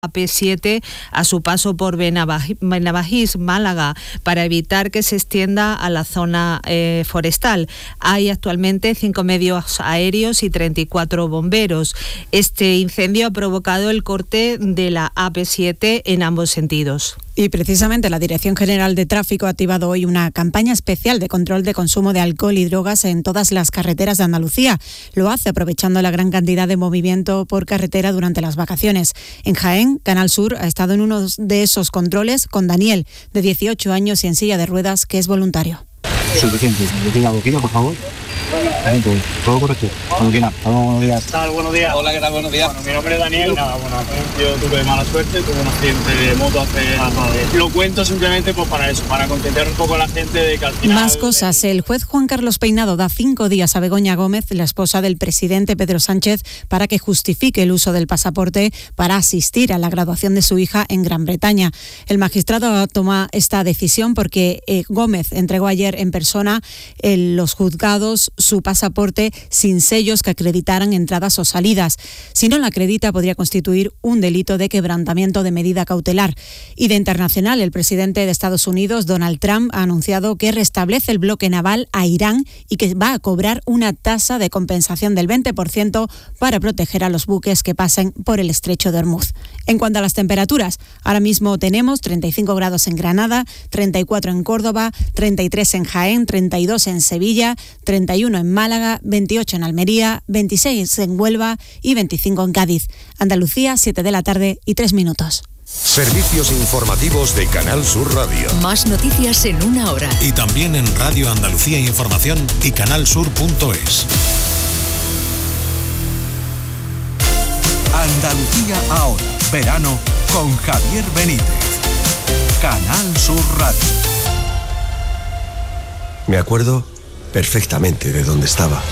AP7 a su paso por Benavagís, Málaga, para evitar que se extienda a la zona forestal. Hay actualmente 5 medios aéreos y 34 bomberos. Este incendio ha provocado el corte de la AP7 en ambos sentidos. Y precisamente la Dirección General de Tráfico ha activado hoy una campaña especial de control de consumo de alcohol y drogas en todas las carreteras de Andalucía. Lo hace aprovechando la gran cantidad de movimiento por carretera durante las vacaciones. En Jaén, Canal Sur ha estado en uno de esos controles con Daniel, de 18 años y en silla de ruedas, que es voluntario. Suficiente. ¿Tenga boquilla, por favor? Todo correcto. Buenos días. ¿Qué tal? Buenos días. Hola, ¿qué tal? Buenos días. Bueno, mi nombre es Daniel. Yo tuve mala suerte, tuve un accidente de moto hace... Lo cuento simplemente pues para eso, para concienciar un poco a la gente de que al final... Más cosas. El juez Juan Carlos Peinado da 5 días a Begoña Gómez, la esposa del presidente Pedro Sánchez, para que justifique el uso del pasaporte para asistir a la graduación de su hija en Gran Bretaña. El magistrado toma esta decisión porque Gómez entregó ayer en persona en los juzgados su pasaporte sin sellos que acreditaran entradas o salidas. Si no la acredita, podría constituir un delito de quebrantamiento de medida cautelar. Y de internacional, el presidente de Estados Unidos, Donald Trump, ha anunciado que restablece el bloque naval a Irán y que va a cobrar una tasa de compensación del 20% para proteger a los buques que pasen por el estrecho de Hormuz. En cuanto a las temperaturas, ahora mismo tenemos 35 grados en Granada, 34 en Córdoba, 33 en Jaén, 32 en Sevilla, 31 en Málaga, 28 en Almería, 26 en Huelva y 25 en Cádiz. Andalucía, 7 de la tarde y 3 minutos. Servicios informativos de Canal Sur Radio. Más noticias en una hora. Y también en Radio Andalucía Información y canalsur.es. Andalucía ahora. Verano con Javier Benítez. Canal Sur Radio. Me acuerdo perfectamente de dónde estaba.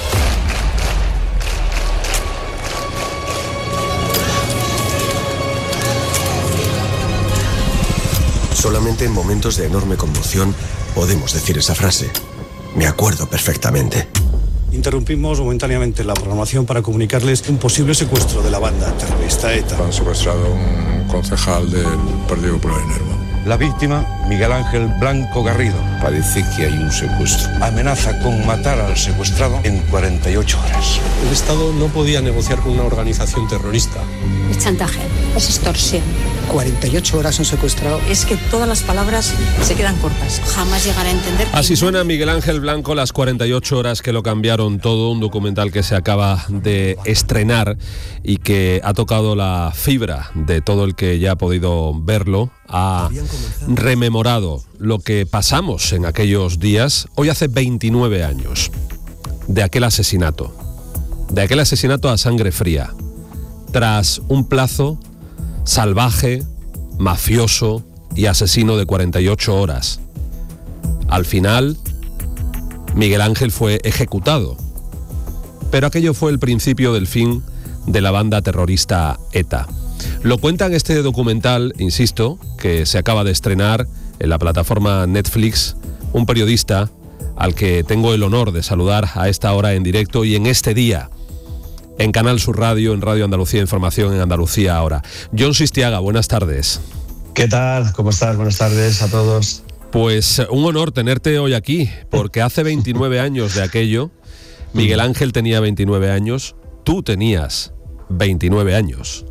Solamente en momentos de enorme conmoción podemos decir esa frase. Me acuerdo perfectamente. Interrumpimos momentáneamente la programación para comunicarles un posible secuestro de la banda terrorista ETA. Han secuestrado a un concejal del Partido Popular en Nerva. La víctima, Miguel Ángel Blanco Garrido. Parece que hay un secuestro. Amenaza con matar al secuestrado en 48 horas. El Estado no podía negociar con una organización terrorista. Es chantaje, es extorsión. 48 horas un secuestrado. Es que todas las palabras se quedan cortas. Jamás llegaré a entender. Así suena Miguel Ángel Blanco, las 48 horas que lo cambiaron todo, un documental que se acaba de estrenar y que ha tocado la fibra de todo el que ya ha podido verlo, ha rememorado lo que pasamos en aquellos días, hoy hace 29 años, de aquel asesinato a sangre fría, tras un plazo salvaje, mafioso y asesino de 48 horas. Al final, Miguel Ángel fue ejecutado, pero aquello fue el principio del fin de la banda terrorista ETA. Lo cuenta en este documental, insisto, que se acaba de estrenar en la plataforma Netflix, un periodista al que tengo el honor de saludar a esta hora en directo y en este día, en Canal Sur Radio, en Radio Andalucía Información, en Andalucía Ahora. Jon Sistiaga, buenas tardes. ¿Qué tal? ¿Cómo estás? Buenas tardes a todos. Pues un honor tenerte hoy aquí, porque hace 29 años de aquello, Miguel Ángel tenía 29 años, tú tenías 29 años.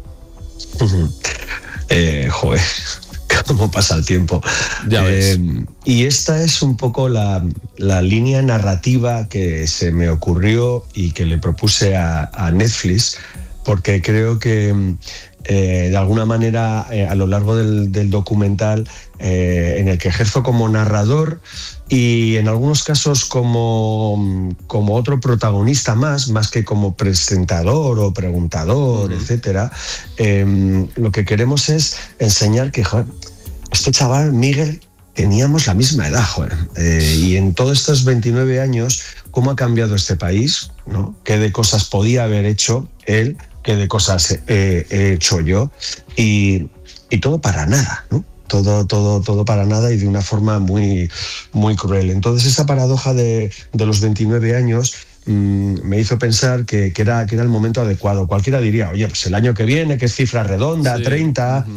Joder, cómo pasa el tiempo. Ya ves. Y esta es un poco la línea narrativa que se me ocurrió y que le propuse a Netflix, porque creo que de alguna manera a lo largo del documental, en el que ejerzo como narrador y en algunos casos como otro protagonista más que como presentador o preguntador, etcétera, lo que queremos es enseñar que, joder, este chaval, Miguel, teníamos la misma edad, joder. Y en todos estos 29 años, ¿cómo ha cambiado este país? ¿No? ¿Qué de cosas podía haber hecho él? ¿Qué de cosas he hecho yo? Y todo para nada, ¿no? Todo para nada y de una forma muy, muy cruel. Entonces, esa paradoja de los 29 años me hizo pensar que era el momento adecuado. Cualquiera diría, oye, pues el año que viene, que es cifra redonda, 30,